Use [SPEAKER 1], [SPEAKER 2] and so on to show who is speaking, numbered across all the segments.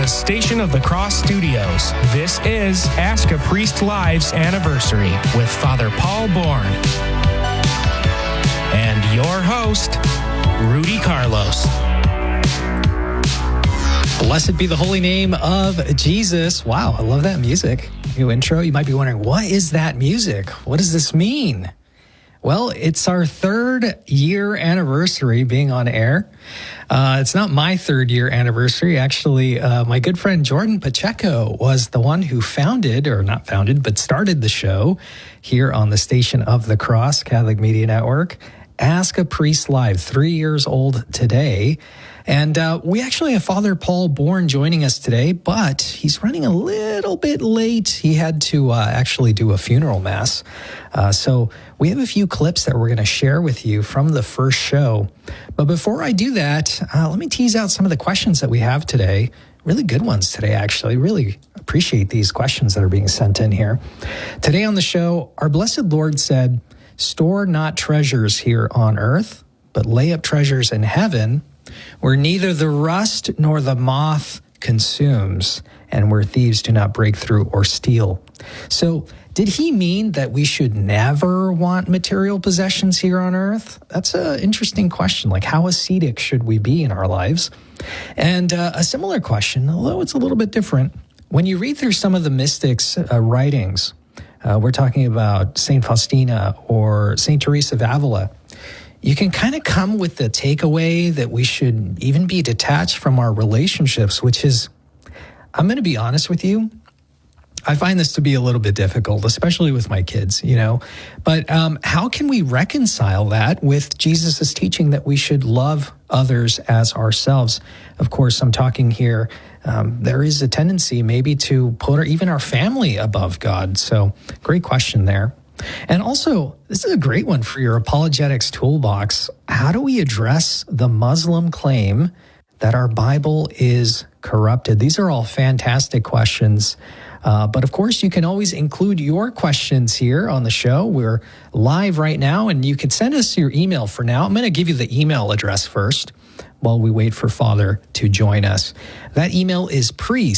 [SPEAKER 1] the Station of the Cross studios, this is Ask a Priest Live's anniversary with Father Paul Bourne. And your host, Rudy Carlos.
[SPEAKER 2] Blessed be the holy name of Jesus. Wow, I love that music. New intro. You might be wondering, what is that music? What does this mean? Well, it's our 3rd year anniversary being on air. It's not my 3rd year anniversary. Actually, my good friend Jordan Pacheco was the one who started the show here on the Station of the Cross Catholic Media Network. Ask a Priest Live, 3 years old today. And we actually have Father Paul Bourne joining us today, but he's running a little bit late. He had to actually do a funeral mass. So we have a few clips that we're going to share with you from the first show. But before I do that, let me tease out some of the questions that we have today. Really good ones today, actually. Really appreciate these questions that are being sent in here. Today on the show, our Blessed Lord said, "Store not treasures here on earth, but lay up treasures in heaven, where neither the rust nor the moth consumes, and where thieves do not break through or steal." So did he mean that we should never want material possessions here on earth? That's an interesting question. Like, how ascetic should we be in our lives? And a similar question, although it's a little bit different. When you read through some of the mystics' writings, we're talking about St. Faustina or St. Teresa of Avila, you can kind of come with the takeaway that we should even be detached from our relationships, which is, I'm going to be honest with you, I find this to be a little bit difficult, especially with my kids, But how can we reconcile that with Jesus' teaching that we should love others as ourselves? Of course, I'm talking here, there is a tendency maybe to put even our family above God. So great question there. And also, this is a great one for your apologetics toolbox. How do we address the Muslim claim that our Bible is corrupted? These are all fantastic questions. But of course, you can always include your questions here on the show. We're live right now, and you can send us your email for now. I'm going to give you the email address first while we wait for Father to join us. That email is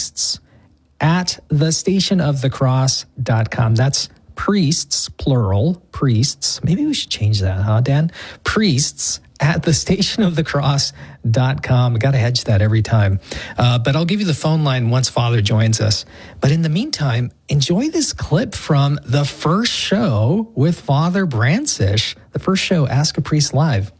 [SPEAKER 2] priests@thestationofthecross.com. That's priests, plural, priests. Maybe we should change that, huh, Dan? Priests@thestationofthecross.com. Got to hedge that every time. But I'll give you the phone line once Father joins us. But in the meantime, enjoy this clip from the first show with Father Brancish, the first show, Ask a Priest Live.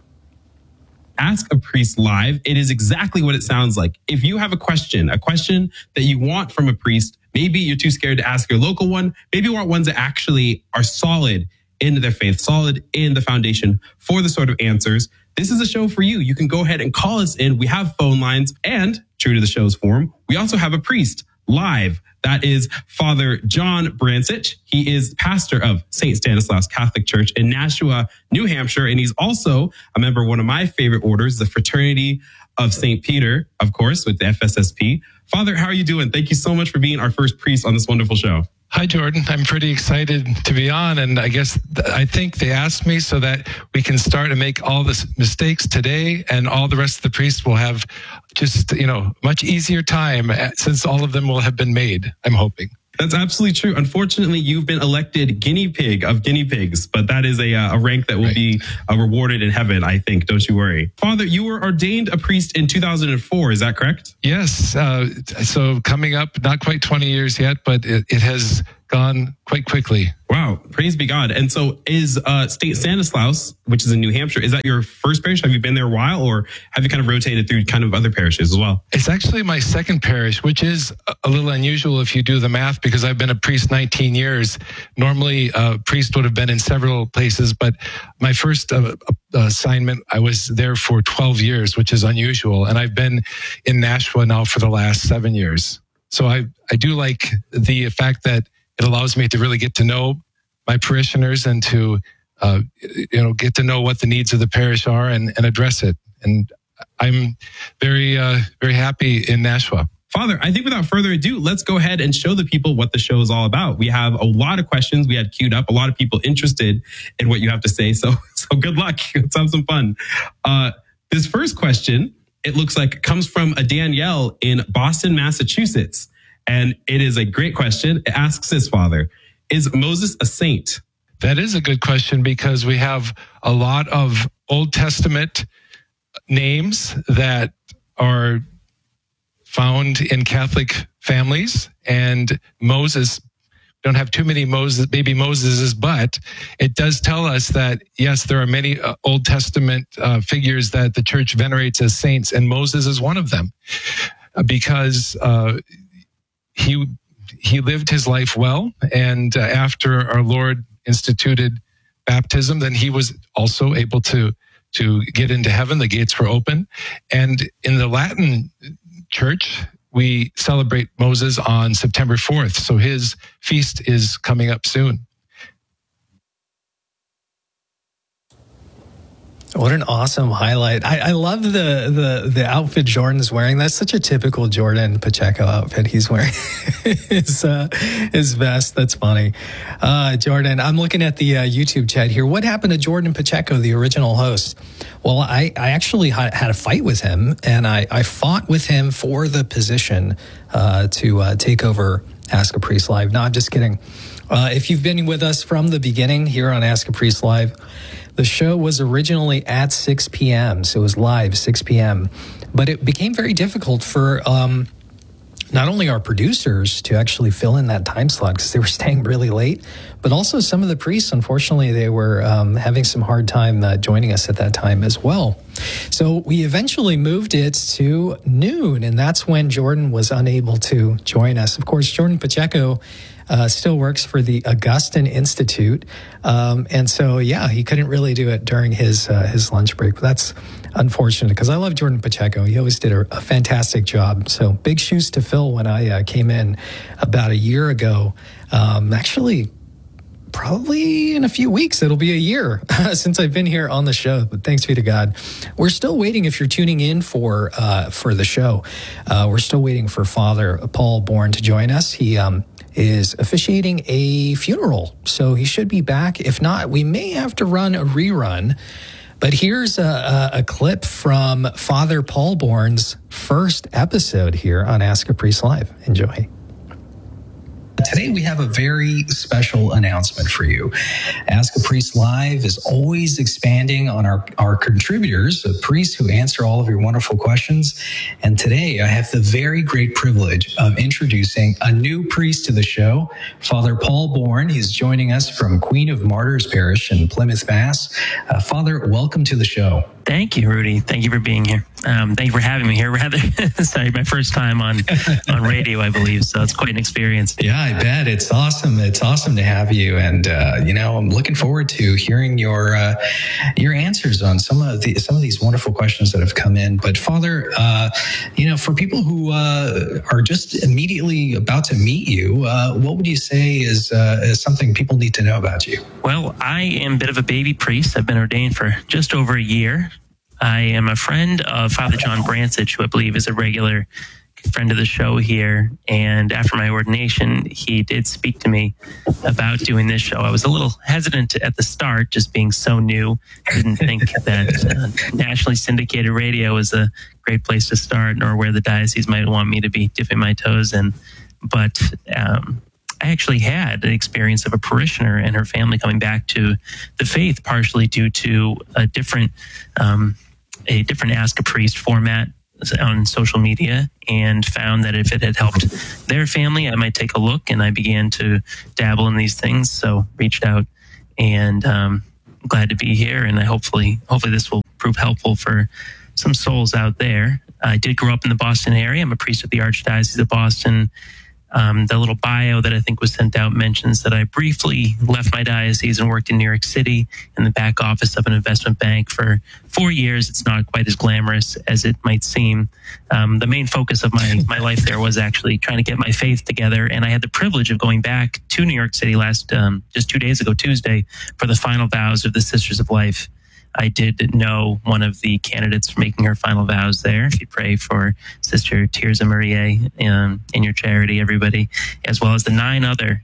[SPEAKER 3] Ask a Priest Live. It is exactly what it sounds like. If you have a question that you want from a priest, maybe you're too scared to ask your local one. Maybe you want ones that actually are solid in their faith, solid in the foundation for the sort of answers. This is a show for you. You can go ahead and call us in. We have phone lines, and true to the show's form, we also have a priest live. That is Father John Brancish. He is pastor of St. Stanislaus Catholic Church in Nashua, New Hampshire, and he's also a member of one of my favorite orders, the Fraternity of St. Peter, of course, with the FSSP. Father, how are you doing? Thank you so much for being our first priest on this wonderful show.
[SPEAKER 4] Hi, Jordan. I'm pretty excited to be on, and I think they asked me so that we can start and make all the mistakes today, and all the rest of the priests will have just, much easier time since all of them will have been made, I'm hoping.
[SPEAKER 3] That's absolutely true. Unfortunately, you've been elected guinea pig of guinea pigs, but that is a rank that will be rewarded in heaven, I think. Don't you worry. Father, you were ordained a priest in 2004. Is that correct?
[SPEAKER 4] Yes. So coming up, not quite 20 years yet, but it has gone quite quickly.
[SPEAKER 3] Wow. Praise be God. And so is St. Stanislaus, which is in New Hampshire, is that your first parish? Have you been there a while, or have you kind of rotated through kind of other parishes as well?
[SPEAKER 4] It's actually my second parish, which is a little unusual if you do the math, because I've been a priest 19 years. Normally, a priest would have been in several places, but my first assignment, I was there for 12 years, which is unusual. And I've been in Nashua now for the last 7 years. So I do like the fact that it allows me to really get to know my parishioners and to, get to know what the needs of the parish are and address it. And I'm very, very happy in Nashua.
[SPEAKER 3] Father, I think without further ado, let's go ahead and show the people what the show is all about. We have a lot of questions we had queued up, a lot of people interested in what you have to say. So good luck. Let's have some fun. This first question it looks like comes from a Danielle in Boston, Massachusetts. And it is a great question. It asks his father, is Moses a saint?
[SPEAKER 4] That is a good question because we have a lot of Old Testament names that are found in Catholic families, and Moses, don't have too many baby Moseses, but it does tell us that, yes, there are many Old Testament figures that the church venerates as saints, and Moses is one of them because he lived his life well, and after our Lord instituted baptism, then he was also able to get into heaven. The gates were open. And in the Latin church, we celebrate Moses on September 4th. So his feast is coming up soon.
[SPEAKER 2] What an awesome highlight. I love the outfit Jordan's wearing. That's such a typical Jordan Pacheco outfit he's wearing. his vest. That's funny. Jordan, I'm looking at the YouTube chat here. What happened to Jordan Pacheco, the original host? Well, I actually had a fight with him, and I fought with him for the position to take over Ask a Priest Live. No, I'm just kidding. If you've been with us from the beginning here on Ask a Priest Live, the show was originally at 6 p.m., so it was live 6 p.m., but it became very difficult for not only our producers to actually fill in that time slot because they were staying really late, but also some of the priests, unfortunately, they were having some hard time joining us at that time as well. So we eventually moved it to noon, and that's when Jordan was unable to join us. Of course, Jordan Pacheco still works for the Augustine Institute. And so, yeah, he couldn't really do it during his lunch break. But that's unfortunate because I love Jordan Pacheco. He always did a fantastic job. So big shoes to fill when I came in about a year ago. Actually, probably in a few weeks, it'll be a year since I've been here on the show, but thanks be to God. We're still waiting, if you're tuning in for the show, we're still waiting for Father Paul Bourne to join us. He is officiating a funeral, so he should be back. If not, we may have to run a rerun. But here's a clip from Father Paul Bourne's first episode here on Ask a Priest Live. Enjoy. Today we have a very special announcement for you. Ask a Priest Live is always expanding on our contributors, priests who answer all of your wonderful questions. And today I have the very great privilege of introducing a new priest to the show, Father Paul Bourne. He's joining us from Queen of Martyrs Parish in Plymouth, Mass. Father, welcome to the show.
[SPEAKER 5] Thank you, Rudy. Thank you for being here. Thank you for having me here. Rather, sorry, my first time on radio, I believe. So it's quite an experience.
[SPEAKER 2] Yeah, I bet. It's awesome. It's awesome to have you. And, I'm looking forward to hearing your answers on some of these wonderful questions that have come in. But Father, for people who are just immediately about to meet you, what would you say is something people need to know about you?
[SPEAKER 5] Well, I am a bit of a baby priest. I've been ordained for just over a year. I am a friend of Father John Bransich, who I believe is a regular friend of the show here. And after my ordination, he did speak to me about doing this show. I was a little hesitant at the start, just being so new. I didn't think that nationally syndicated radio was a great place to start, nor where the diocese might want me to be dipping my toes in. But I actually had an experience of a parishioner and her family coming back to the faith, partially due to a different Ask a Priest format on social media, and found that if it had helped their family, I might take a look. And I began to dabble in these things. So reached out, and glad to be here. And hopefully this will prove helpful for some souls out there. I did grow up in the Boston area. I'm a priest of the Archdiocese of Boston. The little bio that I think was sent out mentions that I briefly left my diocese and worked in New York City in the back office of an investment bank for 4 years. It's not quite as glamorous as it might seem. The main focus of my life there was actually trying to get my faith together. And I had the privilege of going back to New York City just 2 days ago, Tuesday, for the final vows of the Sisters of Life. I did know one of the candidates for making her final vows there. If you pray for Sister Tirza Marie in your charity, everybody, as well as the 9 other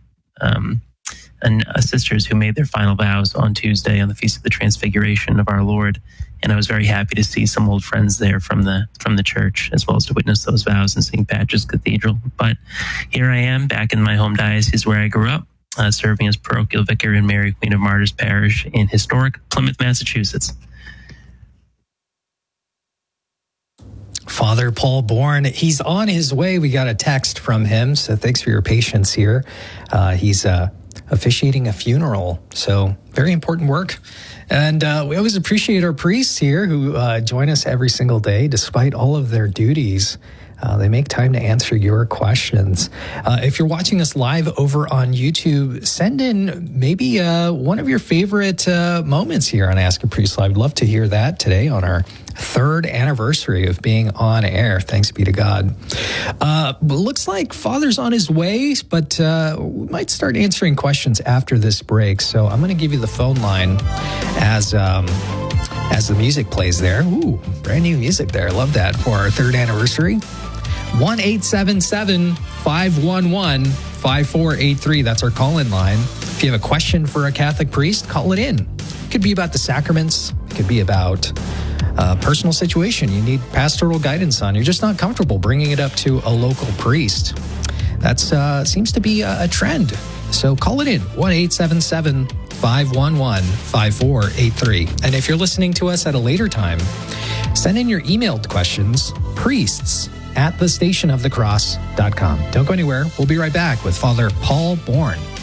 [SPEAKER 5] sisters who made their final vows on Tuesday on the Feast of the Transfiguration of our Lord. And I was very happy to see some old friends there from the church, as well as to witness those vows in St. Patrick's Cathedral. But here I am back in my home diocese where I grew up, serving as parochial vicar in Mary Queen of Martyrs Parish in historic Plymouth, Massachusetts.
[SPEAKER 2] Father Paul Bourne, he's on his way. We got a text from him, so thanks for your patience here. He's officiating a funeral, so very important work. And we always appreciate our priests here who join us every single day, despite all of their duties. They make time to answer your questions. If you're watching us live over on YouTube, send in maybe one of your favorite moments here on Ask a Priest Live. I'd love to hear that today on our 3rd anniversary of being on air. Thanks be to God. Looks like Father's on his way, but we might start answering questions after this break. So I'm going to give you the phone line as the music plays there. Ooh, brand new music there. I love that for our 3rd anniversary. 1-877-511-5483. That's our call-in line. If you have a question for a Catholic priest, call it in. It could be about the sacraments. It could be about a personal situation you need pastoral guidance on. You're just not comfortable bringing it up to a local priest. That seems to be a trend. So call it in, 1-877-511-5483. And if you're listening to us at a later time, send in your emailed questions, priests@thestationofthecross.com. Don't go anywhere. We'll be right back with Father Paul Bourne.